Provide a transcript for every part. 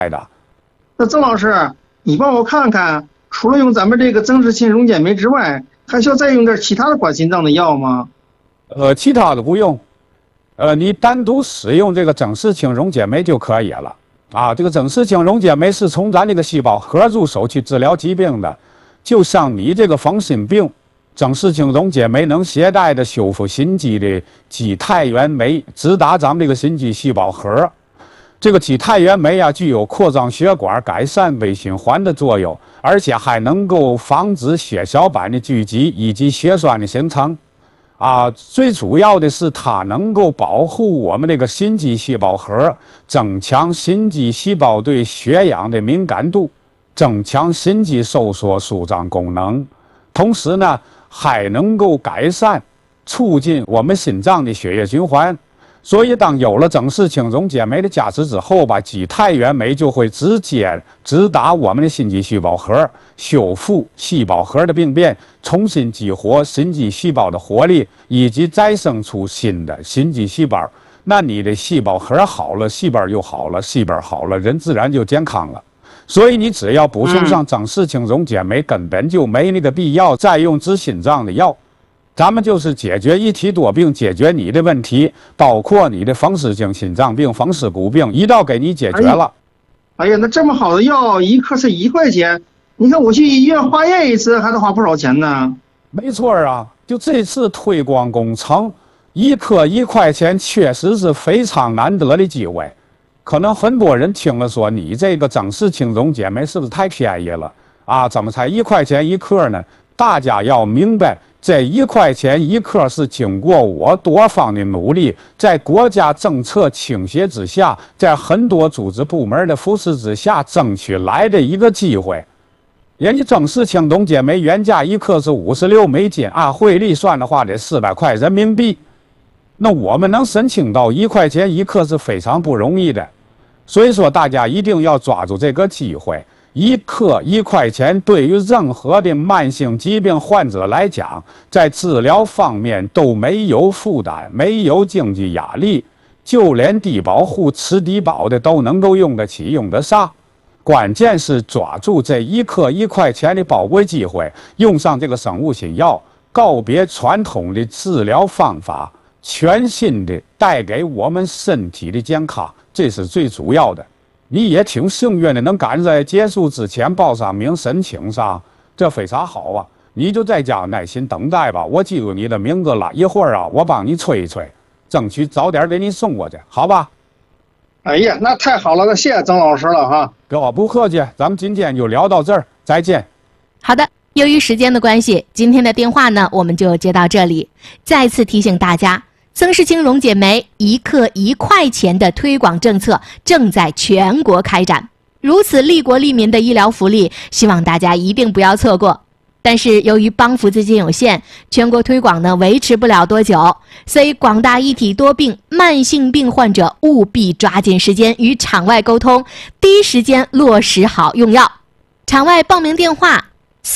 的。 那曾老师，你帮我看看，除了用咱们这个增殖性溶解酶之外，还需要再用点其他的管心脏的药吗？ 其他的不用，你单独使用这个增殖性溶解酶就可以了。啊，这个增殖性溶解酶是从咱这个细胞核入手去治疗疾病的，就像你这个风湿病，增殖性溶解酶能携带的修复心肌的肌肽原酶，直达咱们这个心肌细胞核。这个肌肽原酶啊，具有扩张血管、改善微循环的作用，而且还能够防止血小板的聚集以及血栓的形成。啊，最主要的是它能够保护我们这个心肌细胞核，增强心肌细胞对血氧的敏感度，增强心肌收缩舒张功能。同时呢，还能够改善、促进我们心脏的血液循环。所以，当有了增殖性溶解酶的加持之后吧，肌肽原酶就会直接直达我们的心肌细胞核，修复细胞核的病变，重新激活心肌细胞的活力，以及再生出新的心肌细胞。那你的细胞核好了，细胞又好了，细胞好了，人自然就健康了。所以你只要补充上增殖性溶解酶，根本就没那个必要再用治心脏的药。咱们就是解决一体多病，解决你的问题，包括你的风湿性心脏病、风湿骨病，一道给你解决了。 哎呀，那这么好的药，一颗是1块钱，你看我去医院化验一次还得花不少钱呢。 没错啊，就这次推广工程，一颗1块钱，确实是非常难得的机会。可能很多人听了说，你这个增殖性溶解酶是不是太便宜了啊？怎么才1块钱1颗呢？大家要明白，这1块钱1颗是经过我多方的努力，在国家政策倾斜之下，在很多组织部门的扶持之下争取来的一个机会。人家增殖性溶解酶原价1颗是56美金，按汇率算的话得400块人民币。那我们能申请到1块钱1颗是非常不容易的，所以说大家一定要抓住这个机会。1颗1块钱，对于任何的慢性疾病患者来讲，在治疗方面都没有负担，没有经济压力，就连低保户吃低保的都能够用得起、用得上。关键是抓住这1颗1块钱的宝贵机会，用上这个生物新药，告别传统的治疗方法，全新的带给我们身体的健康，这是最主要的。你也挺幸运的，能赶在结束之前报上名申请上，这非常好啊！你就在家耐心等待吧，我记住你的名字了，一会儿啊，我帮你催一催，争取早点给你送过去，好吧？ 哎呀，那太好了，那谢谢曾老师了哈。 不客气，咱们今天就聊到这儿，再见。 好的，由于时间的关系，今天的电话呢，我们就接到这里。再次提醒大家，增殖性溶解酶1克1块钱的推广政策正在全国开展，如此利国利民的医疗福利，希望大家一定不要错过。但是由于帮扶资金有限，全国推广呢维持不了多久，所以广大一体多病、慢性病患者务必抓紧时间与场外沟通，第一时间落实好用药。场外报名电话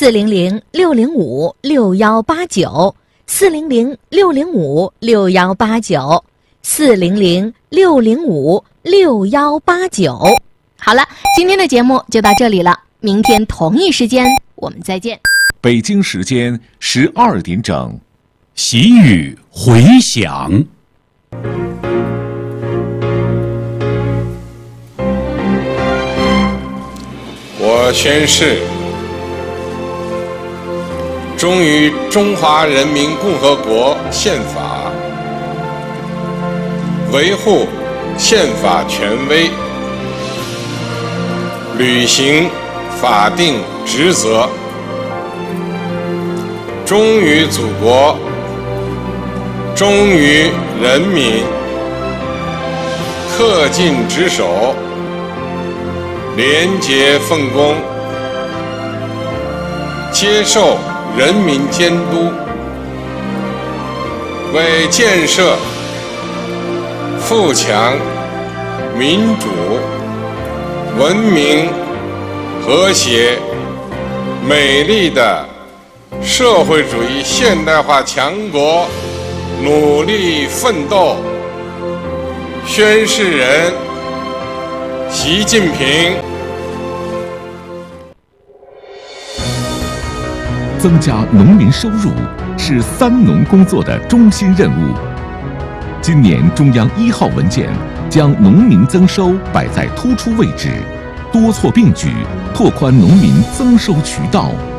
400-605-6189，400-605-6189。好了，今天的节目就到这里了，明天同一时间我们再见。 北京时间12点整，习语回响。 我宣誓，忠于中华人民共和国宪法，维护宪法权威，履行法定职责，忠于祖国，忠于人民，恪尽职守，廉洁奉公，接受人民监督，为建设富强、民主、文明、和谐、美丽的社会主义现代化强国努力奋斗。宣誓人习近平。 增加农民收入是三农工作的中心任务。今年中央1号文件将农民增收摆在突出位置，多措并举，拓宽农民增收渠道，